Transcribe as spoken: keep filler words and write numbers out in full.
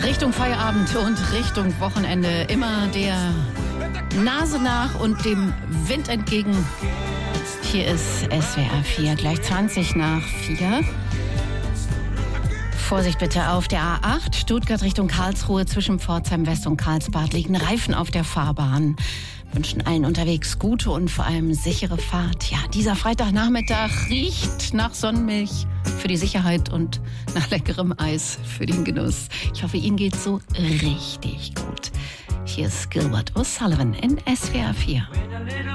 Richtung Feierabend und Richtung Wochenende, immer der Nase nach und dem Wind entgegen. Hier ist S W R vier, gleich zwanzig nach vier. Vorsicht bitte auf der A acht, Stuttgart Richtung Karlsruhe, zwischen Pforzheim West und Karlsbad liegen Reifen auf der Fahrbahn. Wünschen allen unterwegs gute und vor allem sichere Fahrt. Ja, dieser Freitagnachmittag riecht nach Sonnenmilch für die Sicherheit und nach leckerem Eis für den Genuss. Ich hoffe, Ihnen geht's so richtig gut. Hier ist Gilbert O'Sullivan in S W R vier.